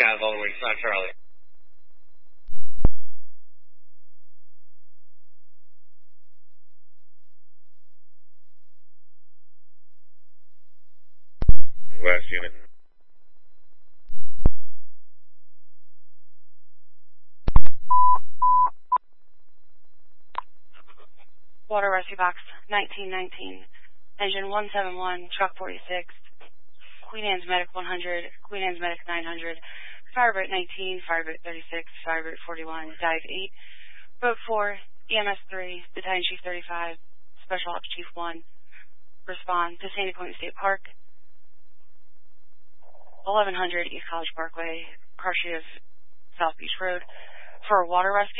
Cav, Golden Wings, not Charlie. West unit. Water Rescue Box 1919, Engine 171, Truck 46, Queen Anne's Medic 100, Queen Anne's Medic 900, Firebird 19, Firebird 36, Firebird 41, Dive 8, Boat 4, EMS 3, Battalion Chief 35, Special Ops Chief 1, respond to Sandy Point State Park, 1100 East College Parkway, Car Chief South Beach Road, for a water rescue.